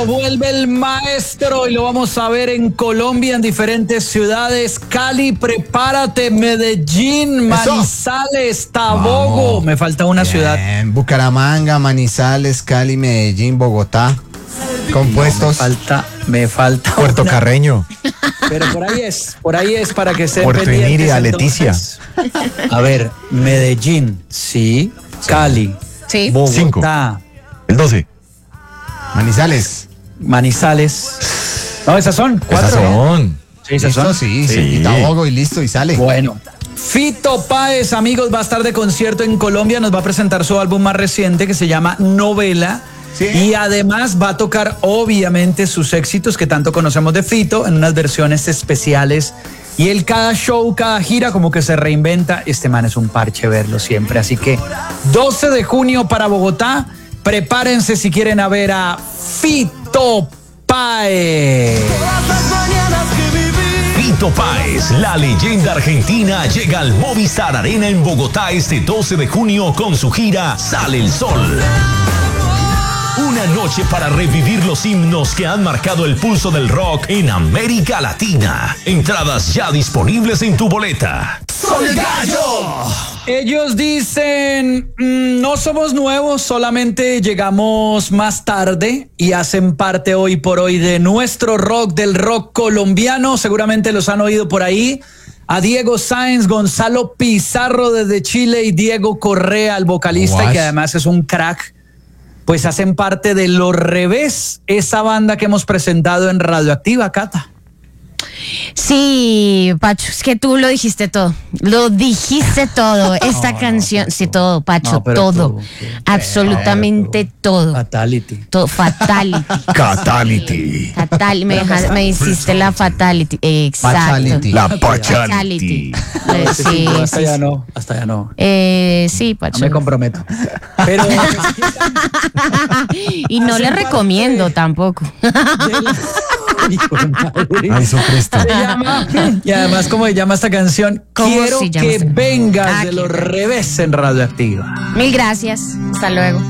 Vuelve el maestro y lo vamos a ver en Colombia, en diferentes ciudades. Cali, prepárate. Medellín, Manizales, Tabogo. Vamos. Me falta una ciudad. Bucaramanga, Manizales, Cali, Medellín, Bogotá. Compuestos. Me falta Puerto una. Carreño. Pero por ahí es para que se Puerto Iniria, Leticia. A ver, Medellín, sí. Cali, Sí. Bogotá, El 12. Manizales. Manizales. No, esas son cuatro. Esas son. Sí, esas Listo, son. sí. Sí. Y Tabogo y listo y sale. Bueno. Fito Páez, amigos, va a estar de concierto en Colombia. Nos va a presentar su álbum más reciente que se llama Novela. Sí. Y además va a tocar, obviamente, sus éxitos que tanto conocemos de Fito en unas versiones especiales. Y él cada show, cada gira, como que se reinventa. Este man es un parche verlo siempre. Así que 12 de junio para Bogotá. Prepárense si quieren a ver a Fito Páez. Fito Páez, la leyenda argentina, llega al Movistar Arena en Bogotá este 12 de junio con su gira Sale el Sol. Una noche para revivir los himnos que han marcado el pulso del rock en América Latina. Entradas ya disponibles en tu boleta. ¡Sol Gallo! Ellos dicen, no somos nuevos, solamente llegamos más tarde y hacen parte hoy por hoy de nuestro rock, del rock colombiano. Seguramente los han oído por ahí. A Diego Sáenz, Gonzalo Pizarro desde Chile y Diego Correa, el vocalista, y que además es un crack. Pues hacen parte de Los Revés, esa banda que hemos presentado en Radioactiva, Cata. Sí, Pacho, es que tú lo dijiste todo. Lo dijiste todo. Esta canción, sí, todo, Pacho, No, pero todo. tú, Absolutamente todo. Fatality. Todo, fatality. Catality. Me hiciste la fatality. Exacto. Fatality. La Fatality. Pachality. Sí, hasta sí, ya sí. no, hasta ya no. Sí, No Pacho. me comprometo. Pero Y no le recomiendo tampoco. Ay, Jesucristo. se llama, y además, ¿cómo se llama esta canción? ¿Cómo Quiero se llama que esta? vengas Ah, de Los quiero. Revés en Radioactiva. Mil gracias. Hasta luego.